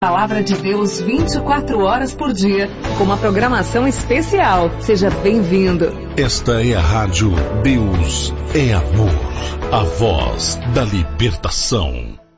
Palavra de Deus 24 horas por dia, com uma programação especial. Seja bem-vindo. Esta é a Rádio Deus é Amor, a voz da libertação.